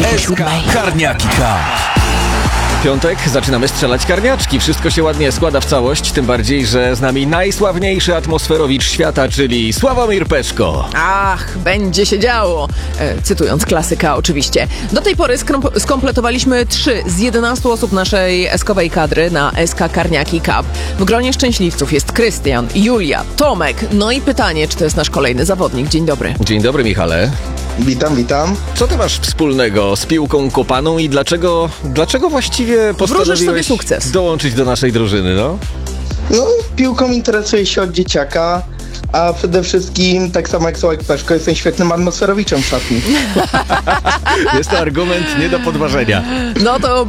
SK Karniaki Cup. Piątek, zaczynamy strzelać karniaczki. Wszystko się ładnie składa w całość, tym bardziej, że z nami najsławniejszy atmosferowicz świata, czyli Sławomir Peszko. Ach, będzie się działo. Cytując klasyka oczywiście. Do tej pory skompletowaliśmy 3 z 11 osób naszej eskowej kadry na SK Karniaki Cup. W gronie szczęśliwców jest Krystian, Julia, Tomek. No i pytanie, czy to jest nasz kolejny zawodnik. Dzień dobry. Dzień dobry, Michale. Witam. Co ty masz wspólnego z piłką kopaną i dlaczego właściwie Wróżysz postanowiłeś sobie sukces. dołączyć do naszej drużyny, no? No, piłką interesuję się od dzieciaka, a przede wszystkim, tak samo jak Sławek Peszko, jestem świetnym atmosferowiczem w szatni. Jest to argument nie do podważenia. No to